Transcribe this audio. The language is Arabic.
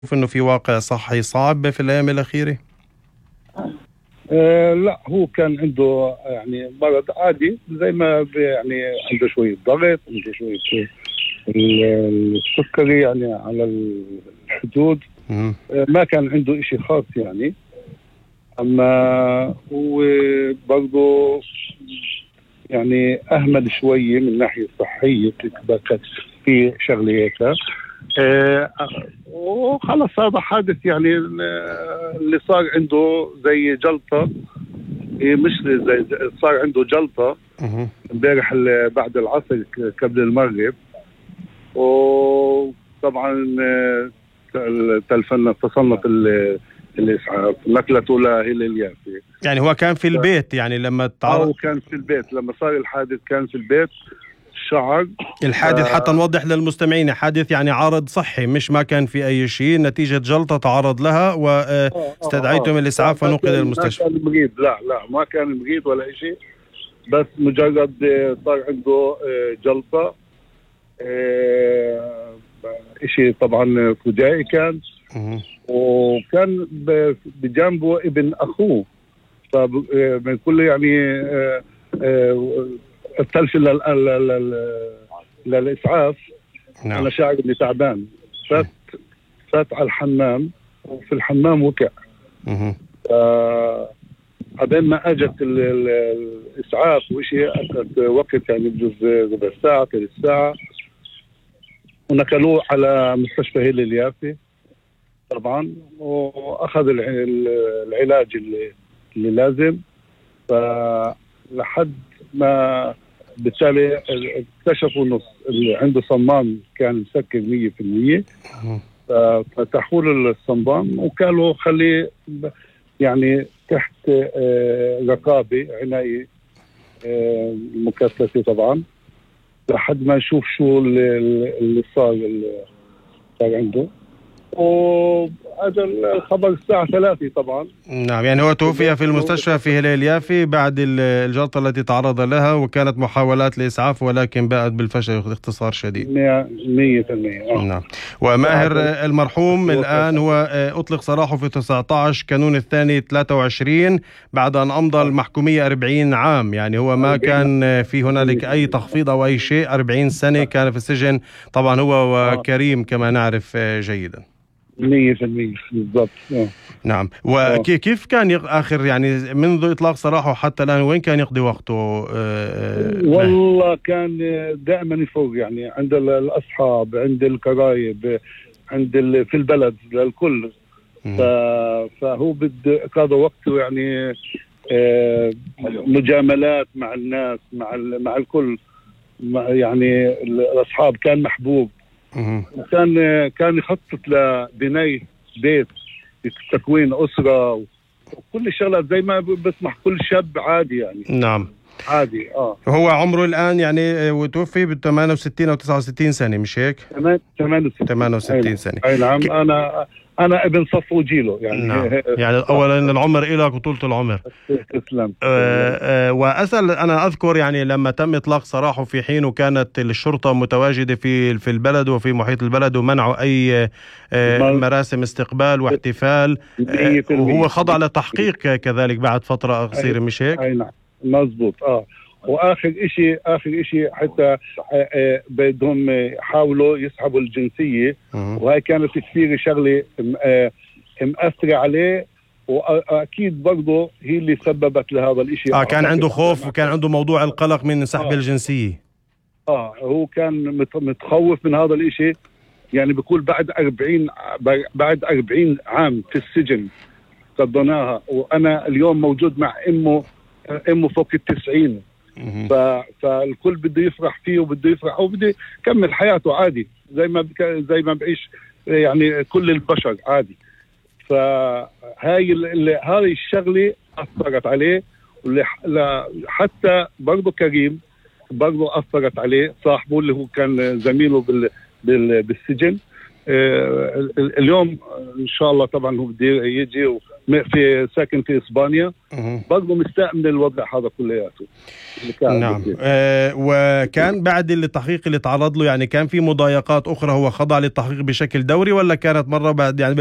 انه في واقع صحي صعب في الايام الاخيره؟ لا، هو كان عنده يعني مرض عادي، زي ما يعني عنده شوية ضغط، عنده شوية السكري يعني على الحدود. ما كان عنده إشي خاص يعني. أما هو برضه يعني أهمل شوية من الناحية الصحية، كانت في شغلة هيك. وخلص هذا حادث يعني اللي صار عنده زي جلطة. مش زي صار عنده جلطة امبارح بعد العصر قبل المغرب. وطبعا اتصلنا الإسعاف، نقلته لهلال اليافي. يعني هو كان في البيت يعني لما تعرض؟ كان في البيت لما صار الحادث، كان في البيت. شعر الحادث حتى نوضح للمستمعين، حادث يعني عارض صحي، مش ما كان في أي شيء، نتيجة جلطة تعرض لها واستدعيتم الإسعاف ونقل المستشفى. ما كان مريض، لا ما كان مريض ولا شيء، بس مجرد صار عنده جلطة. شيء طبعا فجائي كان. وكان بجانبه ابن أخوه، فمن كل يعني ارسلش للإسعاف. نعم. أنا شاعر إني تعبان. فات على الحمام، وفي الحمام وقع. بعدين ما أجت الإسعاف وشيء، أخذ وقت يعني بجوز ربع ساعة ثلث ساعة، ونقلوه على مستشفى هلال اليافي طبعا، وأخذ العلاج اللي لازم. فلحد ما بالتالي اكتشفوا انه اللي عنده صمام كان مسكر 100%. ففتحوا له الصمام وقالوا خليه يعني تحت رقابة عناية مكثفة طبعا، لحد ما نشوف شو اللي صار عنده. وهذا الخبر الساعة 3 طبعا. نعم، يعني هو توفي في المستشفى في هلال اليافي بعد الجلطة التي تعرض لها، وكانت محاولات لإسعاف ولكن باءت بالفشل باختصار شديد. 100%. نعم. وماهر المرحوم الآن هو أطلق سراحه في 19 كانون الثاني 23 بعد أن أمضى المحكومية 40 عام. يعني هو ما كان في هنالك أي تخفيض أو أي شيء، 40 سنة كان في السجن طبعا هو وكريم كما نعرف جيدا. 100% بالضبط. نعم. وكيف كان آخر يعني منذ إطلاق سراحه حتى الآن وين كان يقضي وقته؟ والله كان دائما يفوق يعني عند الأصحاب، عند القرايب، في البلد للكل. فهو قضى وقته يعني مجاملات مع الناس، مع الكل، يعني الأصحاب. كان محبوب، كان يخطط لبناء بيت، تكوين أسرة، وكل الشغلات زي ما بسمح كل شاب عادي يعني. نعم عادي. هو عمره الآن يعني وتوفي ب 68 أو 69 سنة، مش هيك؟ 68 سنة. أي نعم. أنا ابن صف وجيله يعني. نعم. يعني أولا العمر إلك وطولة العمر. تسلم. وأسأل، أنا أذكر يعني لما تم إطلاق سراحه في حين وكانت الشرطة متواجدة في البلد وفي محيط البلد ومنعوا أي مراسم استقبال واحتفال، وهو خضع لتحقيق كذلك بعد فترة قصيرة، مش هيك؟ أي نعم مزبوط. واخر اشي حتى بدهم يحاولوا يسحبوا الجنسيه، وهي كانت كثير شغله مأثرة عليه، واكيد برضه هي اللي سببت لهذا الاشي. كان عنده خوف وكان عنده موضوع القلق من سحب الجنسيه. هو كان متخوف من هذا الاشي، يعني بيقول بعد 40 عام في السجن قضيناها، وانا اليوم موجود مع امه فوق 90. فالكل بده يفرح فيه وبده يفرح وبده يكمل حياته عادي زي ما بعيش يعني كل البشر عادي. هاي الشغلة أثرت عليه، حتى برضو كريم برضو أثرت عليه، صاحبه اللي هو كان زميله بالسجن. اليوم إن شاء الله طبعا هو بده يجي في ساكن في اسبانيا، برضه مستاء من الوضع هذا كلياته. نعم. وكان بعد التحقيق اللي تعرض له، يعني كان في مضايقات اخرى هو خضع للتحقيق بشكل دوري، ولا كانت مره بعد يعني